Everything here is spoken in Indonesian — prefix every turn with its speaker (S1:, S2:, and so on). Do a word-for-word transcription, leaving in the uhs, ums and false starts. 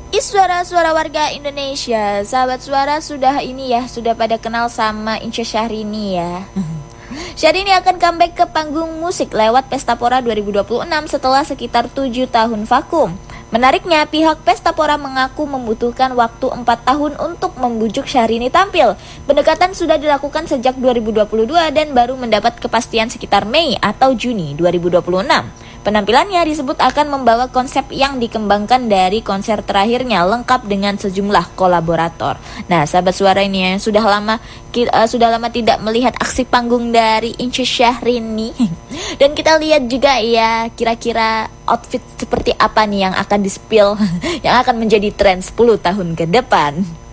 S1: Is suara-suara warga Indonesia, sahabat suara sudah ini ya, sudah pada kenal sama Ince Syahrini ya. Syahrini akan comeback ke panggung musik lewat Pestapora dua ribu dua puluh enam setelah sekitar tujuh tahun vakum. Menariknya, pihak Pestapora mengaku membutuhkan waktu empat tahun untuk membujuk Syahrini tampil. Pendekatan sudah dilakukan sejak dua ribu dua puluh dua dan baru mendapat kepastian sekitar Mei atau Juni dua ribu dua puluh enam. Penampilannya disebut akan membawa konsep yang dikembangkan dari konser terakhirnya lengkap dengan sejumlah kolaborator. Nah, sahabat suara ini ya, sudah lama uh, sudah lama tidak melihat aksi panggung dari Ince Syahrini. Dan kita lihat juga ya, kira-kira outfit seperti apa nih yang akan di-spill yang akan menjadi tren sepuluh tahun ke depan.